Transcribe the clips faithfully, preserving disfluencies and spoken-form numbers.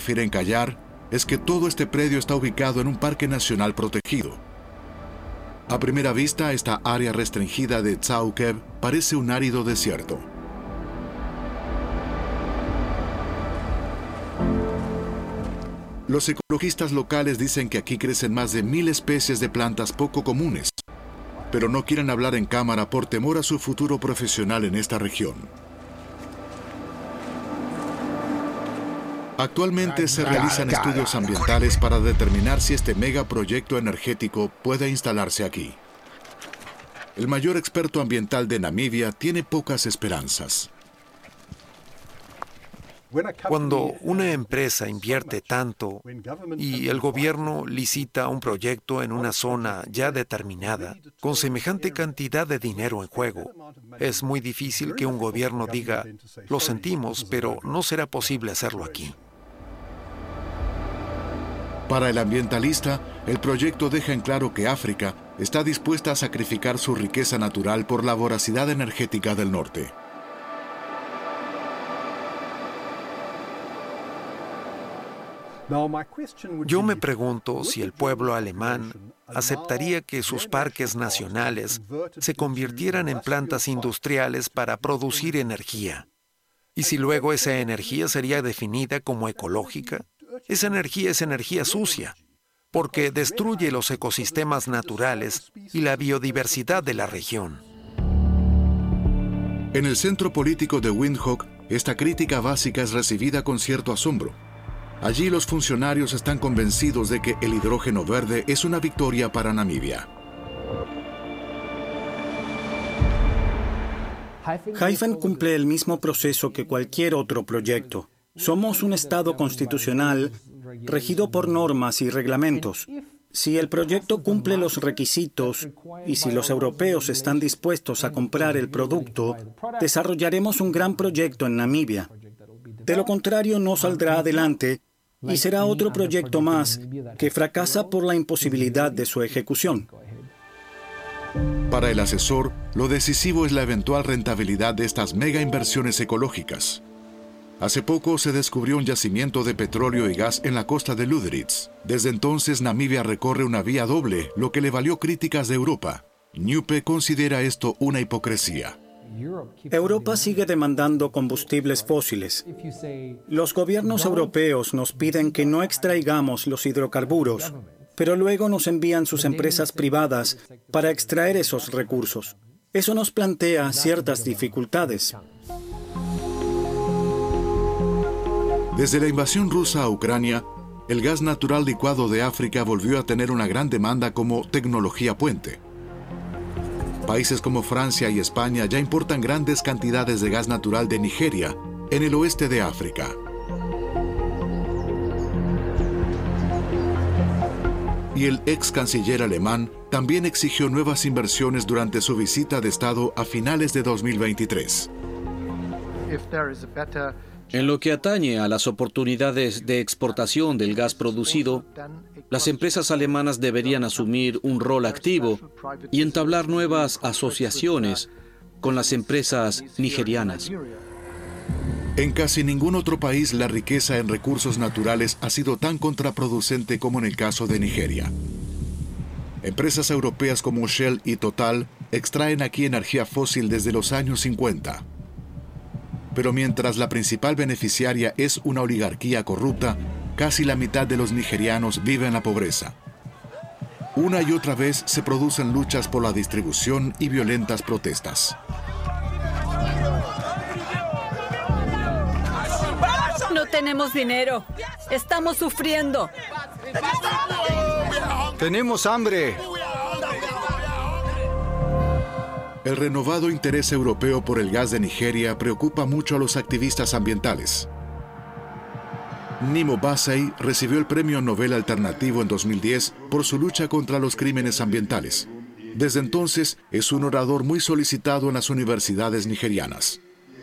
prefieren callar es que todo este predio está ubicado en un parque nacional protegido. A primera vista, esta área restringida de Tzaukev parece un árido desierto. Los ecologistas locales dicen que aquí crecen más de mil especies de plantas poco comunes, pero no quieren hablar en cámara por temor a su futuro profesional en esta región. Actualmente se realizan estudios ambientales para determinar si este megaproyecto energético puede instalarse aquí. El mayor experto ambiental de Namibia tiene pocas esperanzas. Cuando una empresa invierte tanto y el gobierno licita un proyecto en una zona ya determinada, con semejante cantidad de dinero en juego, es muy difícil que un gobierno diga, lo sentimos, pero no será posible hacerlo aquí. Para el ambientalista, el proyecto deja en claro que África está dispuesta a sacrificar su riqueza natural por la voracidad energética del norte. Yo me pregunto si el pueblo alemán aceptaría que sus parques nacionales se convirtieran en plantas industriales para producir energía. Y si luego esa energía sería definida como ecológica, esa energía es energía sucia, porque destruye los ecosistemas naturales y la biodiversidad de la región. En el centro político de Windhoek, esta crítica básica es recibida con cierto asombro. Allí los funcionarios están convencidos de que el hidrógeno verde es una victoria para Namibia. Hyphen cumple el mismo proceso que cualquier otro proyecto. Somos un Estado constitucional regido por normas y reglamentos. Si el proyecto cumple los requisitos y si los europeos están dispuestos a comprar el producto, desarrollaremos un gran proyecto en Namibia. De lo contrario, no saldrá adelante y será otro proyecto más que fracasa por la imposibilidad de su ejecución. Para el asesor, lo decisivo es la eventual rentabilidad de estas mega inversiones ecológicas. Hace poco se descubrió un yacimiento de petróleo y gas en la costa de Lüderitz. Desde entonces, Namibia recorre una vía doble, lo que le valió críticas de Europa. Newpe considera esto una hipocresía. Europa sigue demandando combustibles fósiles. Los gobiernos europeos nos piden que no extraigamos los hidrocarburos, pero luego nos envían sus empresas privadas para extraer esos recursos. Eso nos plantea ciertas dificultades. Desde la invasión rusa a Ucrania, el gas natural licuado de África volvió a tener una gran demanda como tecnología puente. Países como Francia y España ya importan grandes cantidades de gas natural de Nigeria, en el oeste de África. Y el ex canciller alemán también exigió nuevas inversiones durante su visita de Estado a finales de dos mil veintitrés. En lo que atañe a las oportunidades de exportación del gas producido, las empresas alemanas deberían asumir un rol activo y entablar nuevas asociaciones con las empresas nigerianas. En casi ningún otro país la riqueza en recursos naturales ha sido tan contraproducente como en el caso de Nigeria. Empresas europeas como Shell y Total extraen aquí energía fósil desde los años cincuenta. Pero mientras la principal beneficiaria es una oligarquía corrupta, casi la mitad de los nigerianos vive en la pobreza. Una y otra vez se producen luchas por la distribución y violentas protestas. No tenemos dinero. Estamos sufriendo. ¡Tenemos hambre! El renovado interés europeo por el gas de Nigeria preocupa mucho a los activistas ambientales. Nimo Bassey recibió el Premio Nobel Alternativo en dos mil diez por su lucha contra los crímenes ambientales. Desde entonces es un orador muy solicitado en las universidades nigerianas.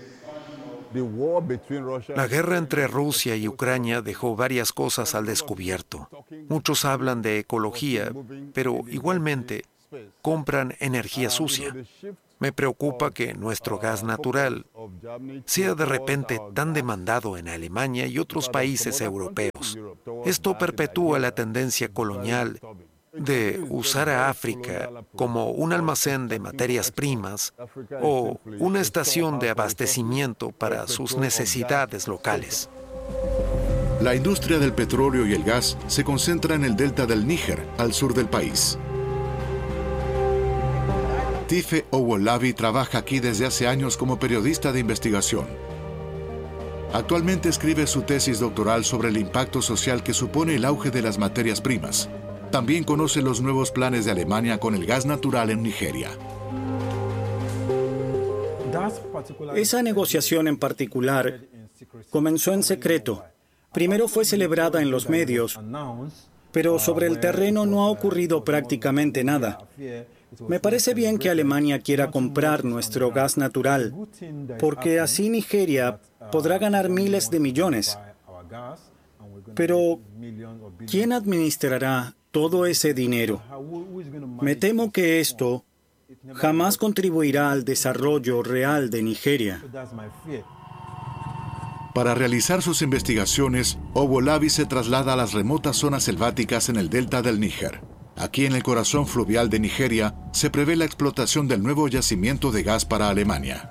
La guerra entre Rusia y Ucrania dejó varias cosas al descubierto. Muchos hablan de ecología, pero igualmente compran energía sucia. Me preocupa que nuestro gas natural sea de repente tan demandado en Alemania y otros países europeos. Esto perpetúa la tendencia colonial de usar a África como un almacén de materias primas o una estación de abastecimiento para sus necesidades locales. La industria del petróleo y el gas se concentra en el delta del Níger, al sur del país. Tife Owolabi trabaja aquí desde hace años como periodista de investigación. Actualmente escribe su tesis doctoral sobre el impacto social que supone el auge de las materias primas. También conoce los nuevos planes de Alemania con el gas natural en Nigeria. Esa negociación en particular comenzó en secreto. Primero fue celebrada en los medios, pero sobre el terreno no ha ocurrido prácticamente nada. Me parece bien que Alemania quiera comprar nuestro gas natural, porque así Nigeria podrá ganar miles de millones. Pero, ¿quién administrará todo ese dinero? Me temo que esto jamás contribuirá al desarrollo real de Nigeria. Para realizar sus investigaciones, Owolabi se traslada a las remotas zonas selváticas en el delta del Níger. Aquí en el corazón fluvial de Nigeria se prevé la explotación del nuevo yacimiento de gas para Alemania.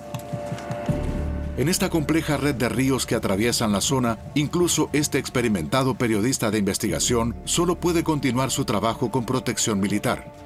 En esta compleja red de ríos que atraviesan la zona, incluso este experimentado periodista de investigación solo puede continuar su trabajo con protección militar.